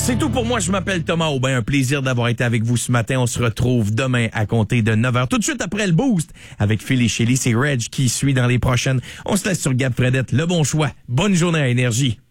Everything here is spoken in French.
C'est tout pour moi. Je m'appelle Thomas Aubin. Un plaisir d'avoir été avec vous ce matin. On se retrouve demain à compter de 9h. Tout de suite après le Boost avec Phil et Shelly. C'est Reg qui suit dans les prochaines. On se laisse sur Gab Fredette. Le bon choix. Bonne journée à Énergie.